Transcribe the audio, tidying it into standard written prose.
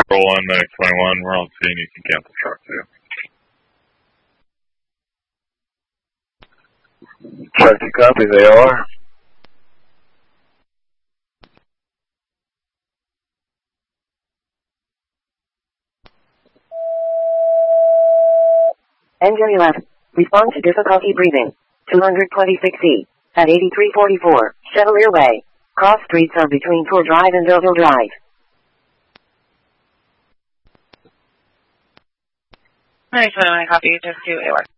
roll in the 21. We're on scene. You can cancel truck too. Truck 2 copies, AR. Engine 11. Respond to difficulty breathing. 226E. At 8344, Chevalier Way. Cross streets are between Tour Drive and Deauville Drive. Alright, so I copy. Just do AR.